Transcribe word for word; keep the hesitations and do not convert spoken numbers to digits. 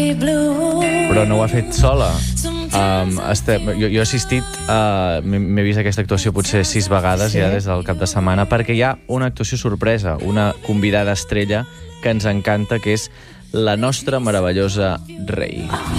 Però no ho ha fet sola. Um, este, jo, jo he assistit, uh, m'he vist aquesta actuació potser sis vegades sí. ja des del cap de setmana, perquè hi ha una actuació sorpresa, una convidada estrella que ens encanta, que és la nostra meravellosa Rei.